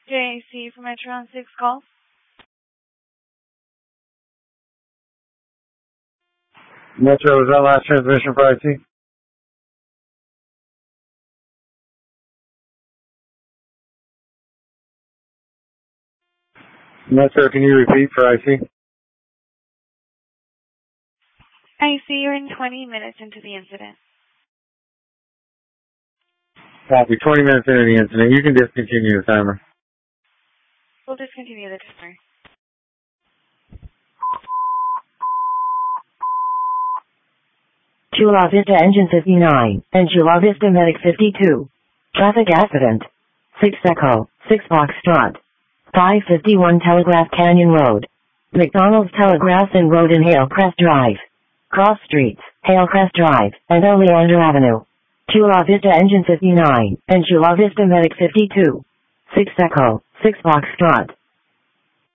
JAC for Metron 6 call. Metro, was that last transmission for IT? Metro, can you repeat for IT? I see you're in 20 minutes into the incident. Copy. 20 minutes into the incident. You can discontinue the timer. We'll discontinue the timer. Chula Vista Engine 59 and Chula Vista Medic 52. Traffic accident. 6 Echo, 6 Foxtrot. 551 Telegraph Canyon Road. McDonald's Telegraph and Road in Halecrest Drive. Cross Streets, Halecrest Drive, and Oleander Avenue. Chula Vista Engine 59 and Chula Vista Medic 52. 6 Echo, 6 Foxtrot.